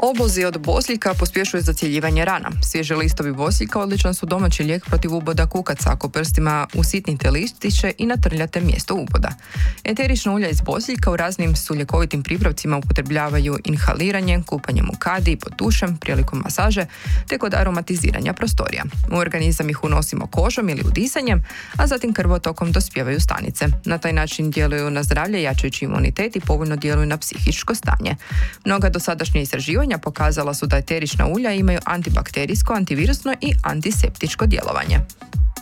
Oblozi od bosiljka pospješuju zacjeljivanje rana. Svježi listovi bosiljka odličan su domaći lijek protiv uboda kukaca ako prstima usitnite listiće i natrljate mjesto uboda. Eterična ulja iz bosiljka u raznim su ljekovitim pripravcima upotrebljavaju inhaliranjem, kupanjem u kadi i pod tušem, prilikom masaže, te kod aromatiziranja prostorija. U organizam ih unosimo kožom ili udisanjem, a zatim krvotokom dospijevaju stanice. Na taj način djeluju na zdravlje, jačajući imunitet i povoljno djeluju na psihičko stanje. Mnoga dosadašnja istraživanja pokazala su da eterična ulja imaju antibakterijsko, antivirusno i antiseptičko djelovanje.